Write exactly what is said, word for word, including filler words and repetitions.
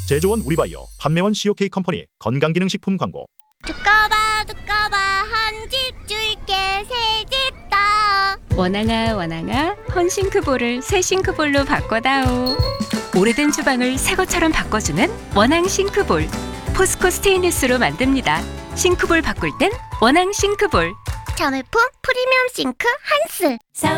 제조원 우리바이오, 판매원 씨오케이 컴퍼니 건강기능식품 광고. 두꺼봐 두꺼봐 한 집 줄게 새 집 다. 원앙아 원앙아 헌싱크볼을 새 싱크볼로 바꿔다오. 오래된 주방을 새 것처럼 바꿔주는 원앙 싱크볼. 포스코 스테인리스로 만듭니다. 싱크볼 바꿀 땐 원앙 싱크볼. 자매품 프리미엄 싱크 한스.